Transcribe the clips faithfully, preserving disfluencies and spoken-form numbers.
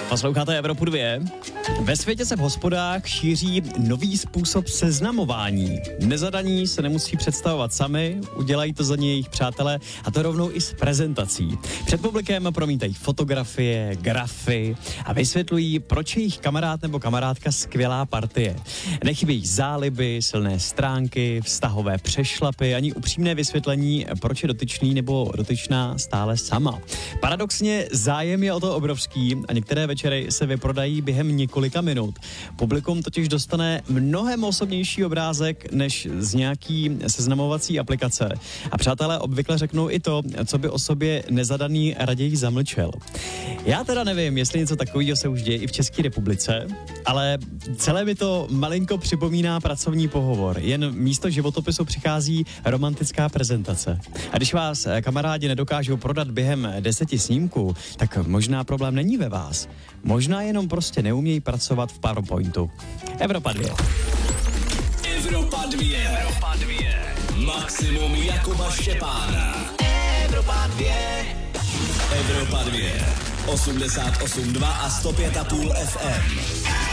Posloucháte Evropu dvě. Ve světě se v hospodách šíří nový způsob seznamování. Nezadaní se nemusí představovat sami, udělají to za ně jejich přátelé, a to rovnou i s prezentací. Před publikem promítají fotografie, grafy a vysvětlují, proč je jejich kamarád nebo kamarádka skvělá partie. Nechybějí záliby, silné stránky, vztahové přešlapy, ani upřímné vysvětlení, proč je dotyčný nebo dotyčná stále sama. Paradoxně zájem je o to obrovský a některé večery se vyprodají během několika minut. Publikum totiž dostane mnohem osobnější obrázek než z nějaký seznamovací aplikace. A přátelé obvykle řeknou i to, co by o sobě nezadaný raději zamlčel. Já teda nevím, jestli něco takového se už děje i v České republice, ale celé mi to malinko připomíná pracovní pohovor. Jen místo životopisu přichází romantická prezentace. A když vás kamarádi nedokážou prodat během deseti snímků, tak možná problém není ve vás. Možná jenom prostě neumějí pracovat v PowerPointu. Evropa dvě. Evropa dvě. Evropa dvě. Maximum Jakuba Štěpána. Evropa dvě. Evropa dvě. osmdesát osm dva a sto pět a půl F M.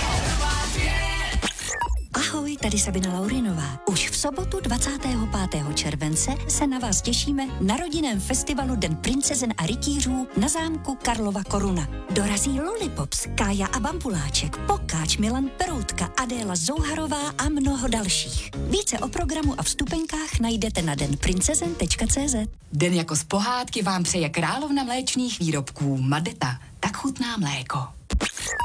Ahoj, tady Sabina Laurinová. Už v sobotu dvacátého pátého července se na vás těšíme na rodinném festivalu Den princezen a rytířů na zámku Karlova Koruna. Dorazí Lollipops, Kája a Bambuláček, Pokáč, Milan Peroutka, Adéla Zouharová a mnoho dalších. Více o programu a vstupenkách najdete na den princezen tečka cé zet. Den jako z pohádky vám přeje královna mléčných výrobků Madeta. Tak chutná mléko.